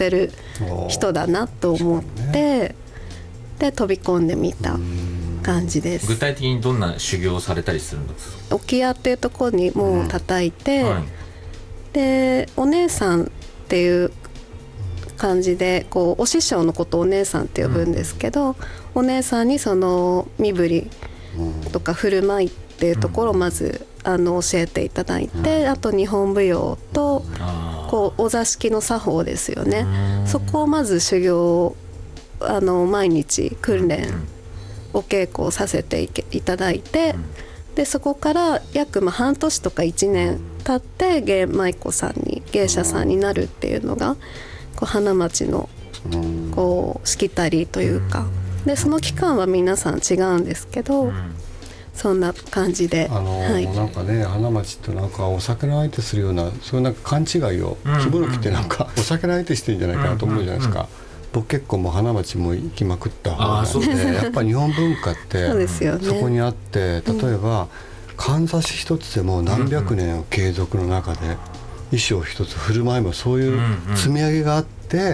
てる人だなと思って、で飛び込んでみた感じです。 具体的にどんな修行をされたりするんですか？ 置屋っていうところにもう叩いて、でお姉さんっていう感じでこうお師匠のことをお姉さんって呼ぶんですけど、お姉さんにその身振りとか振る舞いっていうところをまず教えていただいて、あと日本舞踊とこうお座敷の作法ですよね、そこをまず修行毎日訓練お稽古をさせていただいて、でそこから約半年とか1年経って芸舞妓さんに芸者さんになるっていうのがこう花街のこうしきたりというかで、その期間は皆さん違うんですけど、そんな感じで、 なんかね花街ってなんかお酒の相手するようなそういうなんか勘違いを着物着ってなんかお酒の相手してるんじゃないかなと思うじゃないですか。僕結構もう花街も行きまくった方なんで、やっぱ日本文化ってそうですよね、 そこにあって、例えばかんざし一つでも何百年を継続の中で衣装一つ振る舞いもそういう積み上げがあって、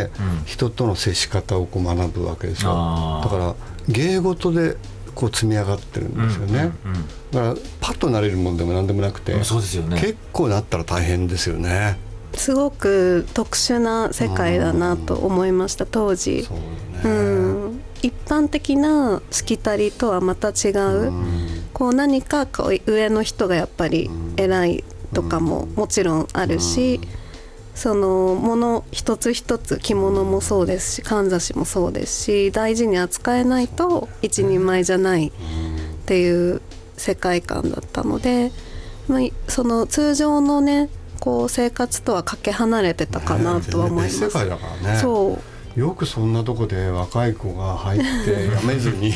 人との接し方をこう学ぶわけですよ。だから芸事でこう積み上がってるんですよね。だからパッとなれるもんでも何でもなくて、 そうですよね、 結構なったら大変ですよね。 すごく特殊な世界だなと思いました当時。 そうね、 一般的なしきたりとはまた違う、こう何かこう上の人がやっぱり偉いとかももちろんあるし、そのもの一つ一つ着物もそうですしかんざしもそうですし、大事に扱えないと一人前じゃないっていう世界観だったので、その通常のねこう生活とはかけ離れてたかなとは思います。 別世界だからね。 そうよくそんなとこで若い子が入って辞めずに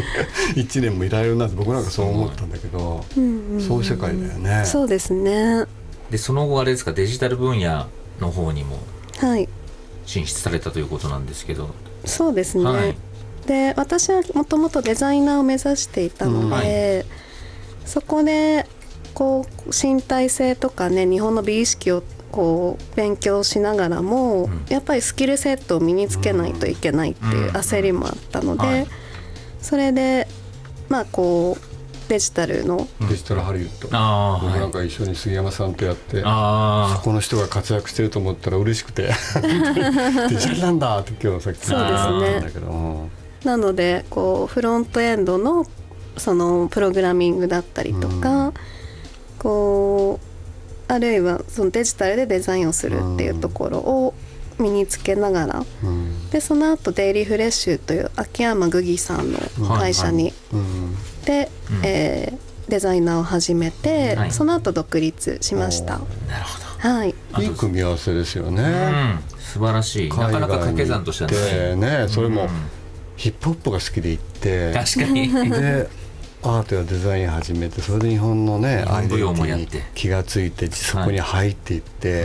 1年もいられるなって僕なんかそう思ったんだけど、そういう世界だよね。 そうですね。 でその後あれですか、デジタル分野の方にも進出されたということなんですけど。 そうですね、で私はもともとデザイナーを目指していたので、そこでこう身体性とかね日本の美意識をこう勉強しながらも、やっぱりスキルセットを身につけないといけないっていう焦りもあったので、それでこうデジタルのデジタルハリウッド、僕なんか一緒に杉山さんとやって、そこの人が活躍してると思ったら嬉しくてデジタルなんだって今日さっき言ったんだけど、 なのでこうフロントエンドのそのプログラミングだったりとか、こうあるいはそのデジタルでデザインをするっていうところを身につけながら、でその後デイリーフレッシュという秋山ぐぎさんの会社にで、デザイナーを始めて、その後独立しました。 なるほど、 いい組み合わせですよね。 素晴らしい。なかなか掛け算としてはね、それもヒップホップが好きで行って、 確かにでアートやデザイン始めて、それで日本のねアイデンティティに気がついてそこに入っていって、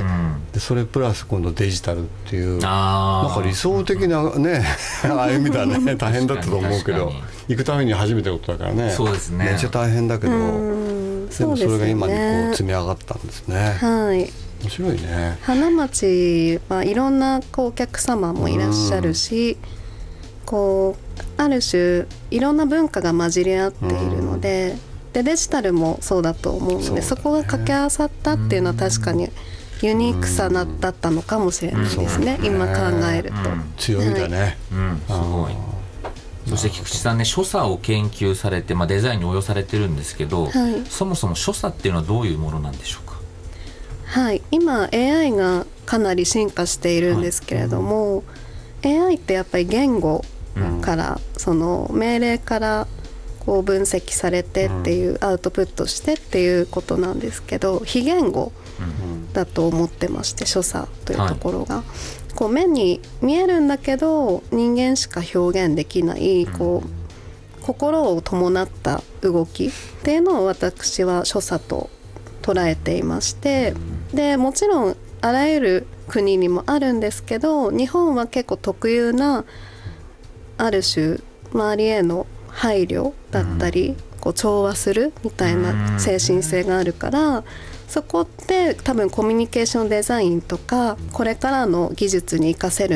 でそれプラス今度デジタルっていうなんか理想的なね歩みだね。大変だったと思うけど行くために初めてのことだからね。 そうですね、 めっちゃ大変だけど、でもそれが今にこう積み上がったんですね。面白いね。 花街はいろんなこうお客様もいらっしゃるし、こうある種いろんな文化が混じり合っているので、でデジタルもそうだと思うので、そこが掛け合わさったっていうのは確かにユニークさだったのかもしれないですね、今考えると。 強みだね、 すごい。そして菊池さんね、所作を研究されて、デザインに応用されてるんですけど、そもそも所作っていうのはどういうものなんでしょうか？ 今 AI がかなり進化しているんですけれども、AI ってやっぱり言語から、その命令からこう分析されてっていう、アウトプットしてっていうことなんですけど、非言語だと思ってまして、所作というところが、こう目に見えるんだけど人間しか表現できない、こう心を伴った動きっていうのを私は所作と捉えていまして、でもちろんあらゆる国にもあるんですけど、日本は結構特有なある種周りへの配慮だったり、こう調和するみたいな精神性があるから、そこって多分コミュニケーションデザインとかこれからの技術に活かせる